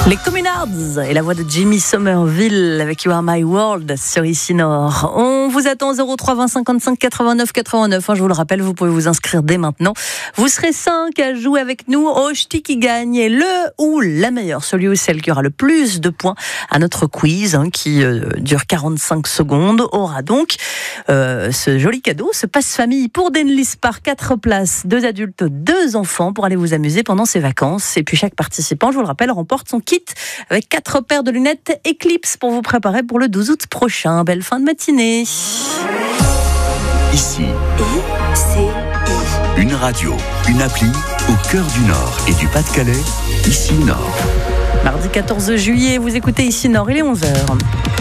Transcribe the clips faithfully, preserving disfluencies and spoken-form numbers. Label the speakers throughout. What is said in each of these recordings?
Speaker 1: Les Communards et la voix de Jimmy Somerville avec You Are My World sur Ici Nord. On vous attend zéro trois vingt cinquante-cinq quatre-vingt-neuf quatre-vingt-neuf. Je vous le rappelle, vous pouvez vous inscrire dès maintenant. Vous serez cinq à jouer avec nous au ch'ti qui gagne. Le ou la meilleure, celui ou celle qui aura le plus de points à notre quiz hein, qui euh, dure quarante-cinq secondes aura donc euh, ce joli cadeau, ce passe-famille pour Denlis par quatre places, deux adultes, deux enfants pour aller vous amuser pendant ces vacances. Et puis chaque participant, je vous le rappelle, remporte son kit avec quatre paires de lunettes Eclipse pour vous préparer pour le douze août prochain. Belle fin de matinée.
Speaker 2: Ici,
Speaker 3: I C I.
Speaker 2: Une radio, une appli au cœur du Nord et du Pas-de-Calais. Ici Nord.
Speaker 1: Mardi quatorze juillet, vous écoutez Ici Nord, il est onze heures.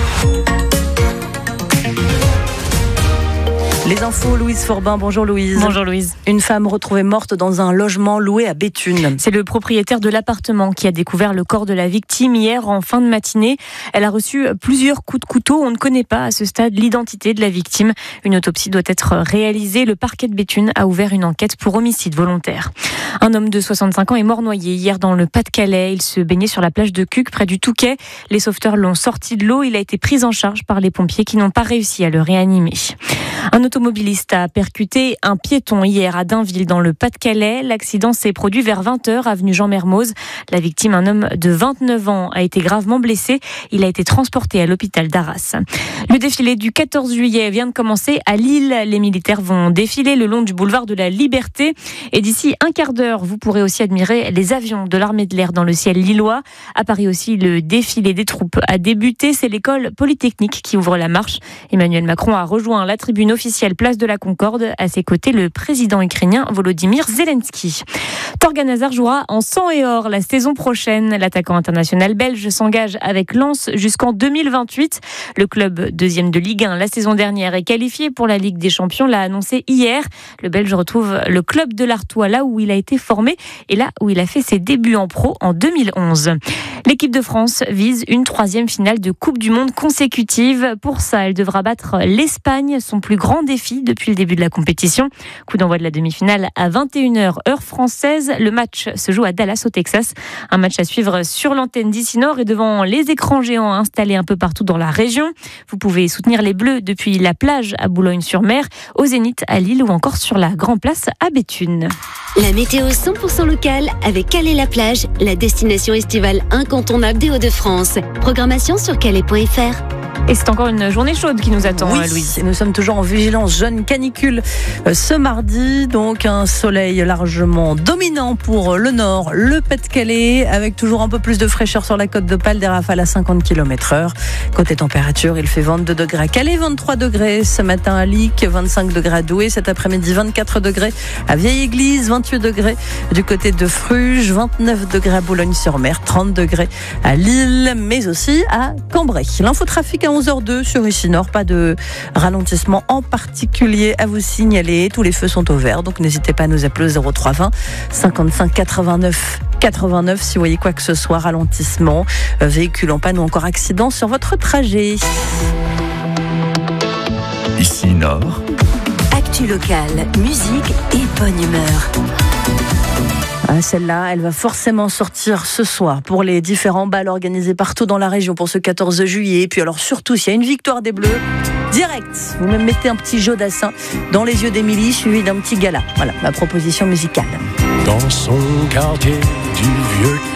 Speaker 1: Les infos, Louise Forbin. Bonjour Louise.
Speaker 4: Bonjour Louise.
Speaker 1: Une femme retrouvée morte dans un logement loué à Béthune.
Speaker 4: C'est le propriétaire de l'appartement qui a découvert le corps de la victime hier en fin de matinée. Elle a reçu plusieurs coups de couteau. On ne connaît pas à ce stade l'identité de la victime. Une autopsie doit être réalisée. Le parquet de Béthune a ouvert une enquête pour homicide volontaire. Un homme de soixante-cinq ans est mort noyé hier dans le Pas-de-Calais. Il se baignait sur la plage de Cuques près du Touquet. Les sauveteurs l'ont sorti de l'eau. Il a été pris en charge par les pompiers qui n'ont pas réussi à le réanimer. Un automobiliste a percuté un piéton hier à Dainville dans le Pas-de-Calais. L'accident s'est produit vers vingt heures avenue Jean Mermoz. La victime, un homme de vingt-neuf ans, a été gravement blessé. Il a été transporté à l'hôpital d'Arras. Le défilé du quatorze juillet vient de commencer à Lille. Les militaires vont défiler le long du boulevard de la Liberté. Et d'ici un quart d'heure, vous pourrez aussi admirer les avions de l'armée de l'air dans le ciel lillois. À Paris aussi, le défilé des troupes a débuté. C'est l'école polytechnique qui ouvre la marche. Emmanuel Macron a rejoint la tribune officielle place de la Concorde. À ses côtés, le président ukrainien Volodymyr Zelensky. Torgan Hazard jouera en sang et or la saison prochaine. L'attaquant international belge s'engage avec Lens jusqu'en deux mille vingt-huit. Le club deuxième de Ligue un la saison dernière est qualifié pour la Ligue des Champions, l'a annoncé hier. Le Belge retrouve le club de l'Artois, là où il a été formé et là où il a fait ses débuts en pro en deux mille onze. L'équipe de France vise une troisième finale de Coupe du Monde consécutive. Pour ça, elle devra battre l'Espagne, son plus grand défi depuis le début de la compétition. Coup d'envoi de la demi-finale à vingt et une heures heure française. Le match se joue à Dallas au Texas. Un match à suivre sur l'antenne d'Ici Nord et devant les écrans géants installés un peu partout dans la région. Vous pouvez soutenir les Bleus depuis la plage à Boulogne-sur-Mer, au Zénith à Lille ou encore sur la Grand Place à Béthune.
Speaker 3: La météo cent pour cent locale avec Calais-la-Plage, la destination estivale incontournable des Hauts-de-France. Programmation sur calais point f r.
Speaker 4: Et c'est encore une journée chaude qui nous attend,
Speaker 1: oui,
Speaker 4: Louise.
Speaker 1: Et nous sommes toujours en vigilance jaune canicule ce mardi. Donc un soleil largement dominant pour le nord, le Pas-de-Calais, avec toujours un peu plus de fraîcheur sur la côte d'Opale, des rafales à cinquante kilomètres heure. Côté température, il fait vingt-deux degrés à Calais, vingt-trois degrés ce matin à Lic, vingt-cinq degrés à Douai, cet après-midi vingt-quatre degrés à Vieille-Église, vingt-huit degrés du côté de Fruges, vingt-neuf degrés à Boulogne-sur-Mer, trente degrés à Lille, mais aussi à Cambrai. L'infotrafic à onze heures deux sur Ici Nord, pas de ralentissement en particulier à vous signaler. Tous les feux sont au vert, donc n'hésitez pas à nous appeler au zéro trois vingt cinquante-cinq quatre-vingt-neuf quatre-vingt-neuf si vous voyez quoi que ce soit, ralentissement, euh, véhicule en panne ou encore accident sur votre trajet.
Speaker 2: Ici Nord.
Speaker 3: Actu locale, musique et bonne humeur.
Speaker 1: Ah, celle-là, elle va forcément sortir ce soir pour les différents bals organisés partout dans la région pour ce quatorze juillet. Et puis alors surtout, s'il y a une victoire des Bleus, direct, vous me mettez un petit Jodassin dans les yeux d'Émilie, suivi d'un petit gala. Voilà, ma proposition musicale.
Speaker 5: Dans son quartier du vieux